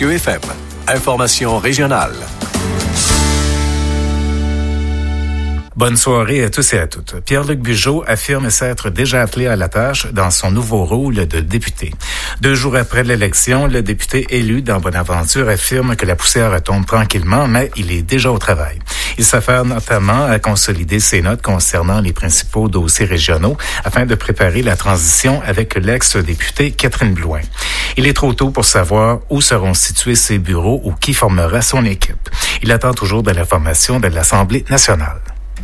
Cieux FM. Information régionale. Bonne soirée à tous et à toutes. Pierre-Luc Bugeaud affirme s'être déjà attelé à la tâche dans son nouveau rôle de député. 2 jours après l'élection, le député élu dans Bonaventure affirme que la poussière retombe tranquillement, mais il est déjà au travail. Il s'affaire notamment à consolider ses notes concernant les principaux dossiers régionaux afin de préparer la transition avec l'ex-députée Catherine Blouin. Il est trop tôt pour savoir où seront situés ses bureaux ou qui formera son équipe. Il attend toujours de l'information de l'Assemblée nationale.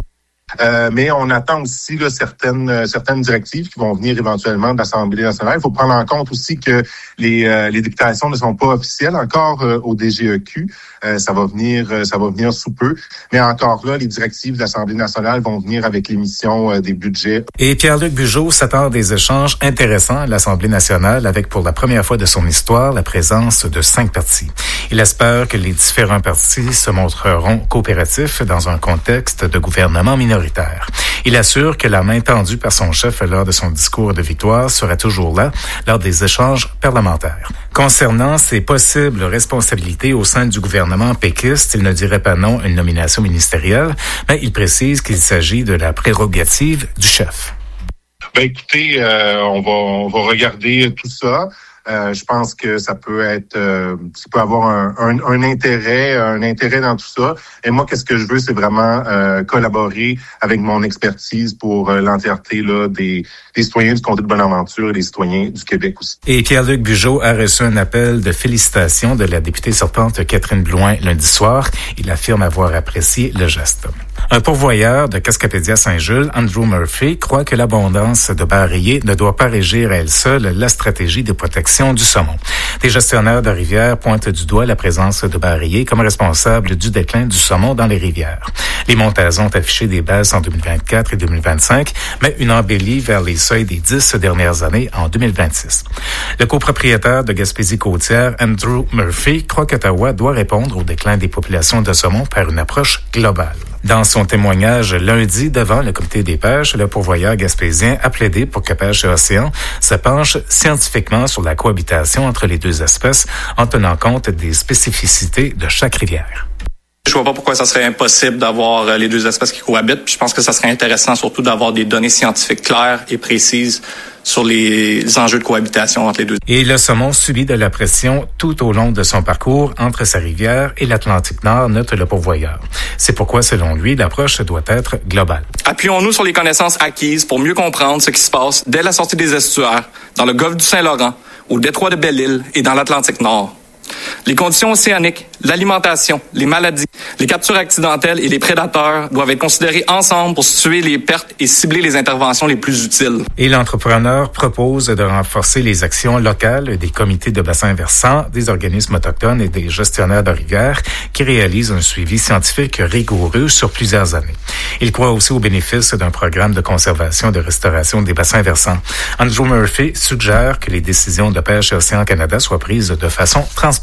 Mais on attend aussi là, certaines directives qui vont venir éventuellement de l'Assemblée nationale. Il faut prendre en compte aussi que les députations ne sont pas officielles encore au DGEQ. Ça va venir sous peu. Mais encore là, les directives de l'Assemblée nationale vont venir avec l'émission des budgets. Et Pierre-Luc Bugeaud s'attend à des échanges intéressants à l'Assemblée nationale avec, pour la première fois de son histoire, la présence de 5 partis. Il espère que les différents partis se montreront coopératifs dans un contexte de gouvernement minoritaire. Il assure que la main tendue par son chef lors de son discours de victoire sera toujours là lors des échanges parlementaires. Concernant ses possibles responsabilités au sein du gouvernement péquiste, il ne dirait pas non à une nomination ministérielle, mais il précise qu'il s'agit de la prérogative du chef. Ben écoutez, on va regarder tout ça. Je pense que ça peut avoir un intérêt dans tout ça. Et moi, qu'est-ce que je veux, c'est vraiment collaborer avec mon expertise pour l'entièreté là des citoyens du comté de Bonaventure et des citoyens du Québec aussi. Et Pierre-Luc Bugeaud a reçu un appel de félicitations de la députée sortante Catherine Blouin lundi soir. Il affirme avoir apprécié le geste. Un pourvoyeur de Cascapédia Saint-Jules, Andrew Murphy, croit que l'abondance de barillet ne doit pas régir à elle seule la stratégie de protection du saumon. Des gestionnaires de rivières pointent du doigt la présence de barillet comme responsable du déclin du saumon dans les rivières. Les montaisons ont affiché des baisses en 2024 et 2025, mais une embellie vers les seuils des 10 dernières années en 2026. Le copropriétaire de Gaspésie-Côtière, Andrew Murphy, croit qu'Ottawa doit répondre au déclin des populations de saumon par une approche globale. Dans son témoignage lundi devant le comité des pêches, le pourvoyeur gaspésien a plaidé pour que Pêche et Océan se penche scientifiquement sur la cohabitation entre les 2 espèces en tenant compte des spécificités de chaque rivière. Je vois pas pourquoi ça serait impossible d'avoir les 2 espèces qui cohabitent. Puis je pense que ça serait intéressant surtout d'avoir des données scientifiques claires et précises sur les enjeux de cohabitation entre les 2. Et le saumon subit de la pression tout au long de son parcours entre sa rivière et l'Atlantique Nord, note le pourvoyeur. C'est pourquoi, selon lui, l'approche doit être globale. Appuyons-nous sur les connaissances acquises pour mieux comprendre ce qui se passe dès la sortie des estuaires, dans le golfe du Saint-Laurent, au détroit de Belle-Île et dans l'Atlantique Nord. Les conditions océaniques, l'alimentation, les maladies, les captures accidentelles et les prédateurs doivent être considérés ensemble pour situer les pertes et cibler les interventions les plus utiles. Et l'entrepreneur propose de renforcer les actions locales des comités de bassins versants, des organismes autochtones et des gestionnaires de rivières qui réalisent un suivi scientifique rigoureux sur plusieurs années. Il croit aussi au bénéfice d'un programme de conservation et de restauration des bassins versants. Andrew Murphy suggère que les décisions de Pêche et Océan Canada soient prises de façon transparente.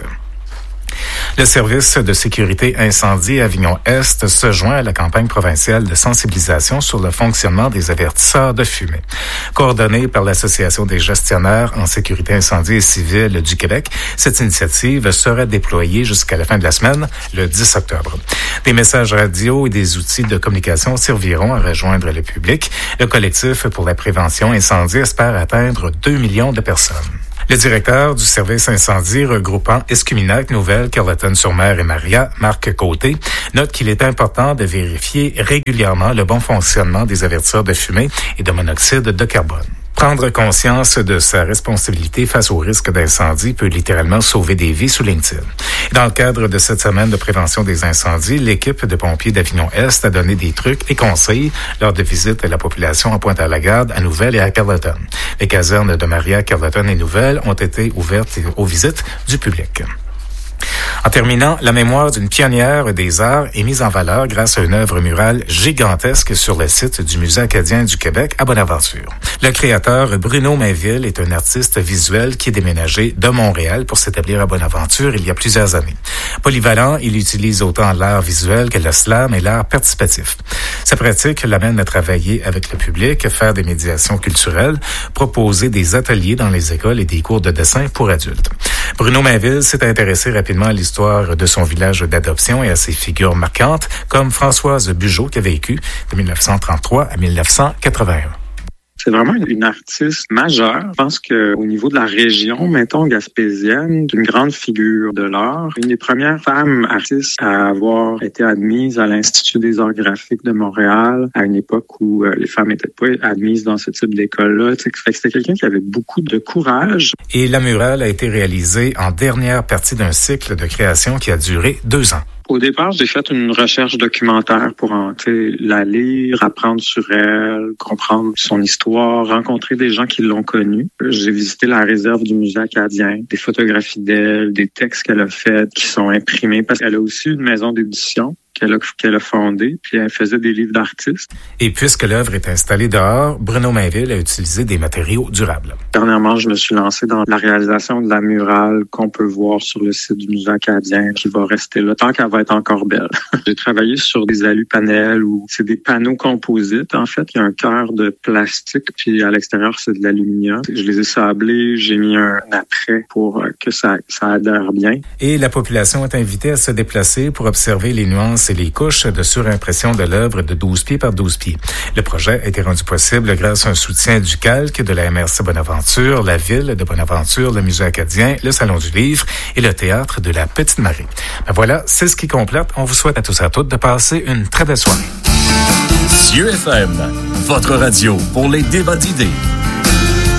Le service de sécurité incendie Avignon-Est se joint à la campagne provinciale de sensibilisation sur le fonctionnement des avertisseurs de fumée. Coordonnée par l'Association des gestionnaires en sécurité incendie et civile du Québec, cette initiative sera déployée jusqu'à la fin de la semaine, le 10 octobre. Des messages radio et des outils de communication serviront à rejoindre le public. Le collectif pour la prévention incendie espère atteindre 2 millions de personnes. Le directeur du service incendie regroupant Escuminac, Nouvelle, Carleton-sur-Mer et Maria, Marc Côté, note qu'il est important de vérifier régulièrement le bon fonctionnement des avertisseurs de fumée et de monoxyde de carbone. Prendre conscience de sa responsabilité face au risque d'incendie peut littéralement sauver des vies, souligne-t-il. Dans le cadre de cette semaine de prévention des incendies, l'équipe de pompiers d'Avignon-Est a donné des trucs et conseils lors de visites à la population à Pointe-à-la-Garde, à Nouvelle et à Carleton. Les casernes de Maria, Carleton et Nouvelle ont été ouvertes aux visites du public. En terminant, la mémoire d'une pionnière des arts est mise en valeur grâce à une œuvre murale gigantesque sur le site du Musée acadien du Québec à Bonaventure. Le créateur Bruno Mainville est un artiste visuel qui est déménagé de Montréal pour s'établir à Bonaventure il y a plusieurs années. Polyvalent, il utilise autant l'art visuel que le slam et l'art participatif. Sa pratique l'amène à travailler avec le public, faire des médiations culturelles, proposer des ateliers dans les écoles et des cours de dessin pour adultes. Bruno Mainville s'est intéressé rapidement à l'histoire de son village d'adoption et à ses figures marquantes, comme Françoise Bugeaud qui a vécu de 1933 à 1981. C'est vraiment une artiste majeure. Je pense qu'au niveau de la région, mettons, gaspésienne, d'une grande figure de l'art, une des premières femmes artistes à avoir été admise à l'Institut des arts graphiques de Montréal à une époque où les femmes n'étaient pas admises dans ce type d'école-là. C'était quelqu'un qui avait beaucoup de courage. Et la murale a été réalisée en dernière partie d'un cycle de création qui a duré 2 ans. Au départ, j'ai fait une recherche documentaire pour la lire, apprendre sur elle, comprendre son histoire, rencontrer des gens qui l'ont connue. J'ai visité la réserve du Musée acadien, des photographies d'elle, des textes qu'elle a faits qui sont imprimés parce qu'elle a aussi une maison d'édition qu'elle a fondée, puis elle faisait des livres d'artistes. Et puisque l'œuvre est installée dehors, Bruno Mainville a utilisé des matériaux durables. Dernièrement, je me suis lancé dans la réalisation de la murale qu'on peut voir sur le site du Musée acadien, qui va rester là tant qu'elle va être encore belle. J'ai travaillé sur des alupanels où c'est des panneaux composites. En fait, il y a un cœur de plastique, puis à l'extérieur, c'est de l'aluminium. Je les ai sablés, j'ai mis un après pour que ça adhère bien. Et la population est invitée à se déplacer pour observer les nuances et les couches de surimpression de l'œuvre de 12 pieds par 12 pieds. Le projet a été rendu possible grâce à un soutien du Calque, de la MRC Bonaventure, la Ville de Bonaventure, le Musée acadien, le Salon du Livre et le Théâtre de la Petite Marie. Ben voilà, c'est ce qui complète. On vous souhaite à tous et à toutes de passer une très belle soirée. Cieux FM, votre radio pour les débats d'idées.